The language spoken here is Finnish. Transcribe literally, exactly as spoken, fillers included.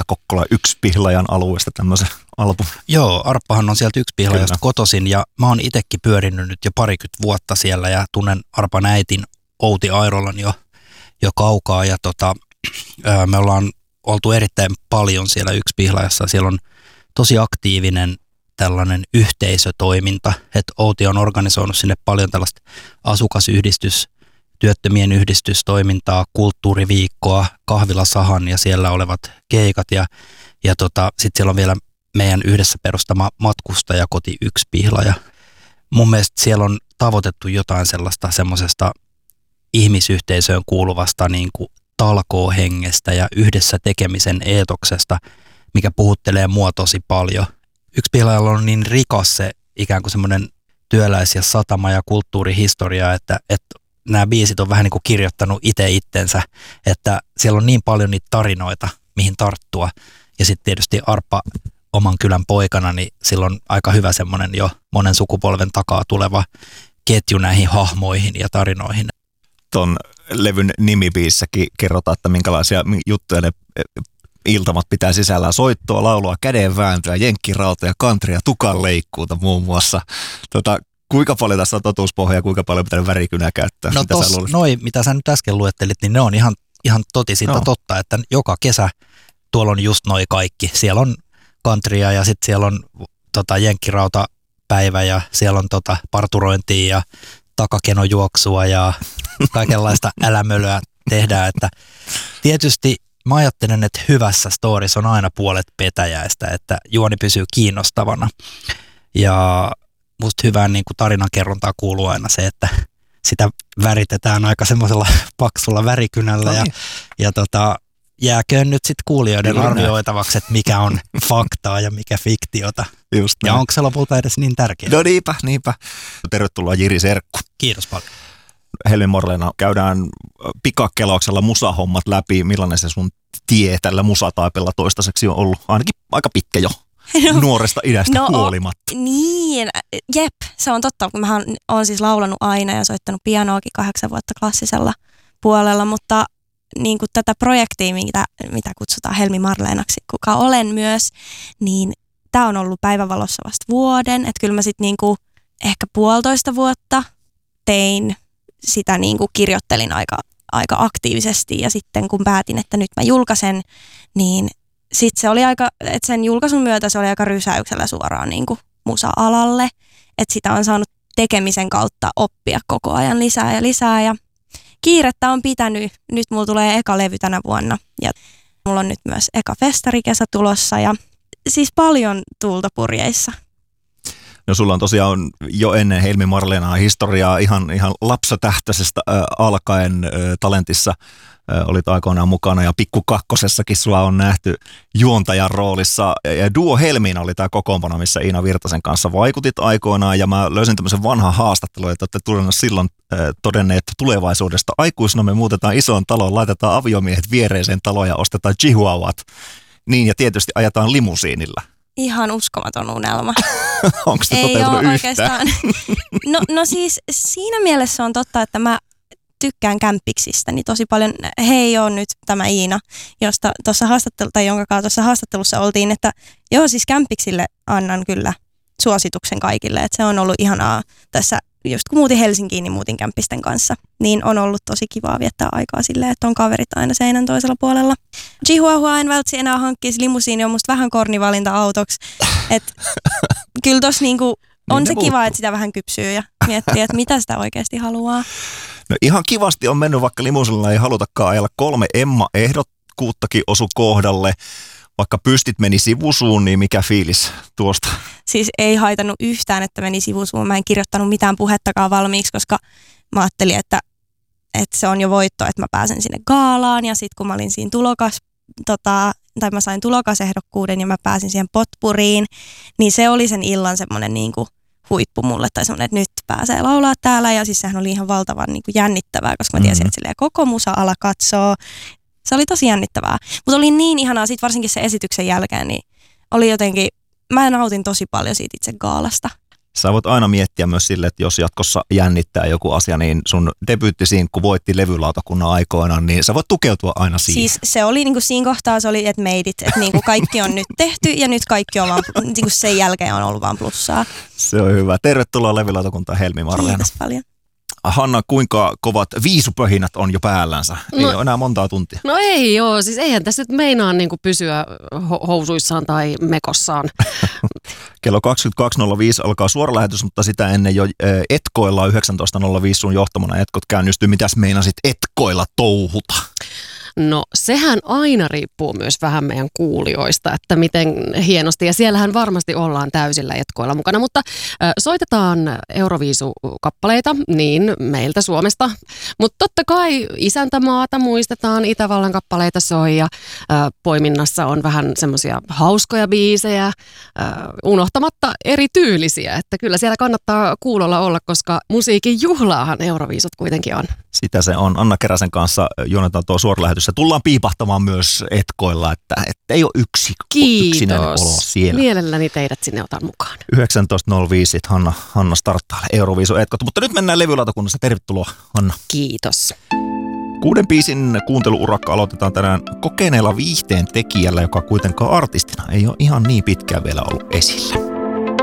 Kokkola yksi Pihlajan alueesta tämmöisen albumin. Joo, Arppahan on sieltä yksi Pihlajasta kotoisin ja mä oon itsekin pyörinyt nyt jo parikymmentä vuotta siellä ja tunnen Arpan äitin Outi Airolan jo, jo kaukaa ja tota, me ollaan oltu erittäin paljon siellä yksi Pihlajassa. Siellä on tosi aktiivinen tällainen yhteisötoiminta, että Outi on organisoinut sinne paljon tällaista asukasyhdistys, työttömien yhdistystoimintaa, kulttuuriviikkoa, kahvilasahan ja siellä olevat keikat ja, ja tota, sitten siellä on vielä meidän yhdessä perustama matkustajakoti yksi Pihlaja. Mun mielestä siellä on tavoitettu jotain sellaista semmoisesta ihmisyhteisöön kuuluvasta niin kuin talkoohengestä ja yhdessä tekemisen eetoksesta, mikä puhuttelee mua tosi paljon. Yksi Pihlajalla on niin rikas se ikään kuin semmoinen työläis- ja satama- ja kulttuurihistoria, että, että nämä biisit on vähän niin kuin kirjoittanut itse itsensä, että siellä on niin paljon niitä tarinoita, mihin tarttua. Ja sitten tietysti Arppa oman kylän poikana, niin sillä on aika hyvä semmoinen jo monen sukupolven takaa tuleva ketju näihin hahmoihin ja tarinoihin. Ton levyn nimibiissäkin kerrotaan, että minkälaisia juttuja ne iltamat pitää sisällään. Soittoa, laulua, kädenvääntöä, jenkkirauta ja kantria, tukanleikkuuta muun muassa. Tota, kuinka paljon tässä on totuuspohjaa ja kuinka paljon pitää värikynää käyttää? No tos, noi, mitä sä nyt äsken luettelit, niin ne on ihan, ihan totisinta no. totta, että joka kesä tuolla on just noi kaikki. Siellä on kantria ja sitten siellä on tota, jenkkirautapäivä ja siellä on tota, parturointia ja takakenojuoksua ja kaikenlaista älämölöä tehdään. Että tietysti mä ajattelen, että hyvässä storissa on aina puolet petäjäistä, että juoni pysyy kiinnostavana. Ja musta hyvään niin kuin tarinankerrontaa kuuluu aina se, että sitä väritetään aika semmoisella paksulla värikynällä ja, ja tota, jääköön nyt sitten kuulijoiden Kyllä arvioitavaksi, että mikä on faktaa ja mikä fiktiota. Just ja näin. Onko se lopulta edes niin tärkeää? No niinpä, niinpä. Tervetuloa Jiri Serkku. Kiitos paljon. Helmi Marleena, käydään pikakelauksella musahommat läpi. Millainen se sun tie tällä musataipella toistaiseksi on ollut? Ainakin aika pitkä jo. No, nuoresta idästä no, huolimatta. Niin, jep, se on totta. Mä oon siis laulanut aina ja soittanut pianoakin kahdeksan vuotta klassisella puolella, mutta niin kuin tätä projektia, mitä, mitä kutsutaan Helmi Marleenaksi, kuka olen myös, niin tää on ollut päivänvalossa vasta vuoden. Että kyllä mä sitten niin kuin ehkä puolitoista vuotta tein sitä, niin kuin kirjoittelin aika, aika aktiivisesti ja sitten kun päätin, että nyt mä julkaisen, niin sitten se oli aika, että sen julkaisun myötä se oli aika rysäyksellä suoraan niin kuin musa-alalle, että sitä on saanut tekemisen kautta oppia koko ajan lisää ja lisää ja kiirettä on pitänyt. Nyt mulla tulee eka levy tänä vuonna ja mulla on nyt myös eka festarikesä tulossa ja siis paljon tuulta purjeissa. No sulla on tosiaan jo ennen Helmi Marleenaa historiaa ihan, ihan lapsatähtöisestä äh, alkaen äh, talentissa. Äh, olit aikoinaan mukana ja Pikku Kakkosessakin sua on nähty juontajan roolissa. Ja Duo Helmiina oli tämä kokoonpano, missä Iina Virtasen kanssa vaikutit aikoinaan. Ja mä löysin tämmöisen vanhan haastattelun, että olette tulleet silloin äh, todenneet tulevaisuudesta. Aikuisena me muutetaan isoon taloon, laitetaan aviomiehet viereiseen taloon ja ostetaan chihuahuat. Niin ja tietysti ajetaan limusiinilla. Ihan uskomaton unelma. Onko se ei toteutunut ole yhtään? Oikeastaan. No, no siis siinä mielessä on totta, että mä tykkään kämpiksistä niin tosi paljon. Hei on nyt tämä Iina, josta tuossa haastattelu, tai jonka kanssa tuossa haastattelussa oltiin, että joo siis kämpiksille annan kyllä suosituksen kaikille. Että se on ollut ihanaa tässä, just kun muutin Helsinkiin, niin muutin kämppisten kanssa. Niin on ollut tosi kivaa viettää aikaa silleen, että on kaverit aina seinän toisella puolella. Chihuahua en vältsi enää hankkisi, limusiini on musta vähän kornivalinta autoksi. Että kyllä tossa niinku on niin se kiva, muuttuu. Että sitä vähän kypsyy ja miettii, että mitä sitä oikeasti haluaa. No ihan kivasti on mennyt, vaikka limusiinilla ei halutakaan ajella. Kolme Emma-ehdokkuuttakin osu kohdalle. Vaikka pystit meni sivusuun, niin mikä fiilis tuosta? Siis ei haitannut yhtään, että meni sivusuun. Mä en kirjoittanut mitään puhettakaan valmiiksi, koska mä ajattelin, että, että se on jo voitto, että mä pääsen sinne gaalaan. Ja sitten kun mä olin siinä tulokas, tota, tai mä sain tulokasehdokkuuden ja mä pääsin siihen potpuriin, niin se oli sen illan semmoinen niin kuin huippu mulle. Tai semmoinen, että nyt pääsee laulaa täällä. Ja siis sehän oli ihan valtavan niin kuin jännittävää, koska mä tiesin, että silleen koko musa-ala katsoo. Se oli tosi jännittävää. Mutta oli niin ihanaa, sit varsinkin sen esityksen jälkeen, niin oli jotenkin, mä nautin tosi paljon siitä itse gaalasta. Sä voit aina miettiä myös sille, että jos jatkossa jännittää joku asia, niin sun debyyttisinkku voitti levylautakunnan aikoinaan, niin sä voit tukeutua aina siihen. Siis se oli niinku siinä kohtaa se oli, että made it, että niinku kaikki on nyt tehty ja nyt kaikki on vaan, niinku sen jälkeen on ollut vaan plussaa. Se on hyvä. Tervetuloa levylautakuntaan Helmi Marleena. Kiitos paljon. Hanna, kuinka kovat viisupöhinät on jo päällänsä? Ei no, ole enää montaa tuntia. No ei joo, siis eihän tässä nyt meinaa niinku pysyä ho- housuissaan tai mekossaan. Kello kaksikymmentäkaksi nolla viisi alkaa suora lähetys, mutta sitä ennen jo etkoilla yhdeksäntoista nolla viisi sun johtamana etkot käynnistyy. Mitäs meinasit etkoilla touhuta? No sehän aina riippuu myös vähän meidän kuulijoista, että miten hienosti, ja siellähän varmasti ollaan täysillä etkoilla mukana, mutta äh, soitetaan Euroviisu-kappaleita niin meiltä Suomesta, mutta totta kai isäntämaata muistetaan, Itävallan kappaleita soi ja äh, poiminnassa on vähän semmoisia hauskoja biisejä, äh, unohtamatta eri tyylisiä, että kyllä siellä kannattaa kuulolla olla, koska musiikin juhlaahan Euroviisut kuitenkin on. Sitä se on. Anna Keräsen kanssa juonetaan tuo suora lähetys. Se tullaan piipahtamaan myös etkoilla, että, että ei ole yksi yksinäinen olo siellä. Mielelläni teidät sinne otan mukaan. yhdeksäntoista nolla viisi Hanna, Hanna starttaa Euroviisu etkot. Mutta nyt mennään levylautakunnassa. Tervetuloa, Hanna. Kiitos. Kuuden biisin kuunteluurakka aloitetaan tänään kokeneella viihteen tekijällä, joka kuitenkaan artistina ei ole ihan niin pitkään vielä ollut esillä.